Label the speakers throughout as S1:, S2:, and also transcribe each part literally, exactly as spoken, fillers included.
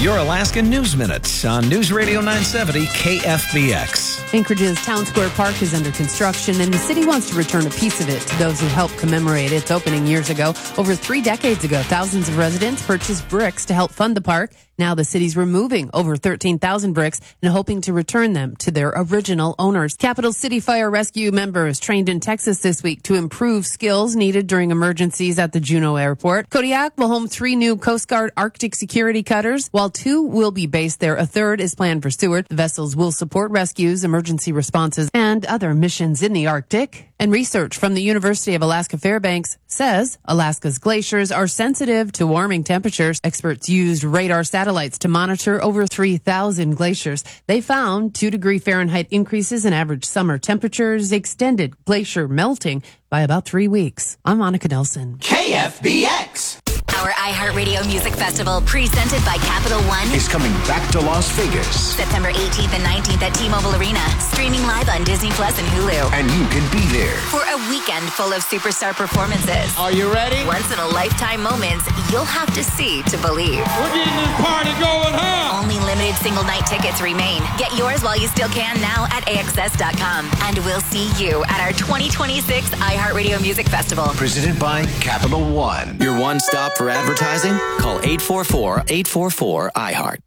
S1: Your Alaska News Minute on News Radio nine seventy K F B X.
S2: Anchorage's Town Square Park is under construction, and the city wants to return a piece of it to those who helped commemorate its opening years ago. Over three decades ago, thousands of residents purchased bricks to help fund the park. Now the city's removing over thirteen thousand bricks and hoping to return them to their original owners. Capital City Fire Rescue members trained in Texas this week to improve skills needed during emergencies at the Juneau Airport. Kodiak will home three new Coast Guard Arctic security cutters. While two will be based there, a third is planned for Seward. The vessels will support rescues, emergency responses, and other missions in the Arctic. And research from the University of Alaska Fairbanks says Alaska's glaciers are sensitive to warming temperatures. Experts used radar satellites to monitor over three thousand glaciers. They found two degree Fahrenheit increases in average summer temperatures, extended glacier melting by about three weeks. I'm Monica Nelson.
S3: K F B X.
S4: Our iHeartRadio Music Festival, presented by Capital One,
S3: is coming back to Las Vegas.
S4: September eighteenth and nineteenth at T-Mobile Arena, streaming live on Disney Plus and Hulu.
S3: And you can be there
S4: for a weekend full of superstar performances.
S3: Are you ready?
S4: Once-in-a-lifetime moments you'll have to see to believe.
S5: We're getting this party going home.
S4: Only limited single-night tickets remain. Get yours while you still can now at A X S dot com. And we'll see you at our twenty twenty-six iHeartRadio Music Festival.
S3: Presented by Capital One.
S6: Your one-stop for advertising? Call eight four four, eight four four, I heart.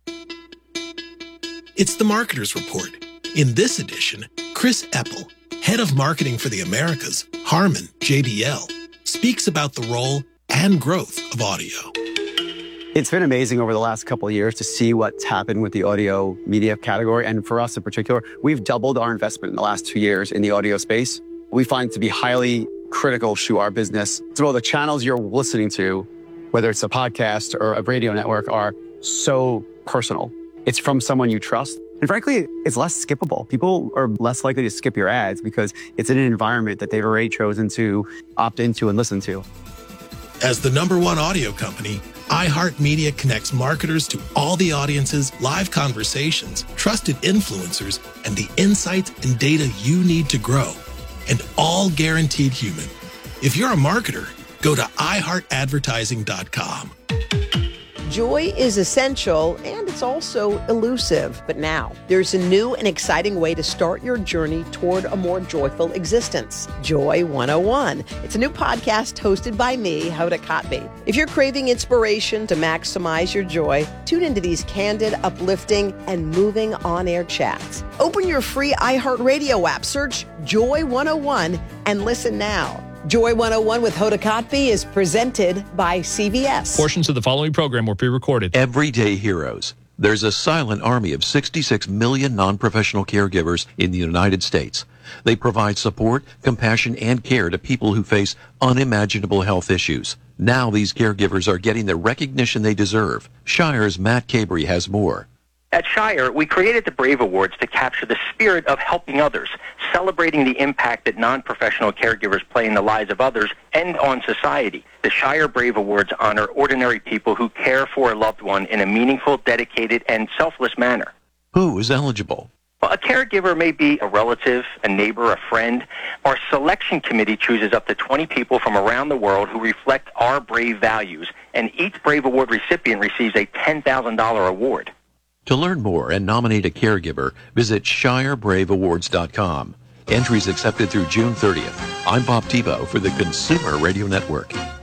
S7: It's the Marketer's Report. In this edition, Chris Eppel, head of marketing for the Americas, Harman J B L, speaks about the role and growth of audio.
S8: It's been amazing over the last couple of years to see what's happened with the audio media category. And for us in particular, we've doubled our investment in the last two years in the audio space. We find it to be highly critical to our business. So the channels you're listening to, whether it's a podcast or a radio network, are so personal. It's from someone you trust. And frankly, it's less skippable. People are less likely to skip your ads because it's in an environment that they've already chosen to opt into and listen to.
S7: As the number one audio company, iHeartMedia connects marketers to all the audiences, live conversations, trusted influencers, and the insights and data you need to grow. And all guaranteed human. If you're a marketer, go to i heart advertising dot com.
S9: Joy is essential, and it's also elusive. But now, there's a new and exciting way to start your journey toward a more joyful existence. Joy one oh one. It's a new podcast hosted by me, Hoda Kotb. If you're craving inspiration to maximize your joy, tune into these candid, uplifting, and moving on-air chats. Open your free iHeartRadio app, search Joy one oh one, and listen now. Joy one oh one with Hoda Kotb is presented by C V S.
S10: Portions of the following program were pre-recorded.
S11: Everyday heroes. There's a silent army of sixty-six million non-professional caregivers in the United States. They provide support, compassion, and care to people who face unimaginable health issues. Now these caregivers are getting the recognition they deserve. Shire's Matt Cabry has more.
S12: At Shire, we created the Brave Awards to capture the spirit of helping others, celebrating the impact that non-professional caregivers play in the lives of others and on society. The Shire Brave Awards honor ordinary people who care for a loved one in a meaningful, dedicated, and selfless manner.
S11: Who is eligible?
S12: Well, a caregiver may be a relative, a neighbor, a friend. Our selection committee chooses up to twenty people from around the world who reflect our Brave values, and each Brave Award recipient receives a ten thousand dollars award.
S11: To learn more and nominate a caregiver, visit shire brave awards dot com. Entries accepted through June thirtieth. I'm Bob Tebow for the Consumer Radio Network.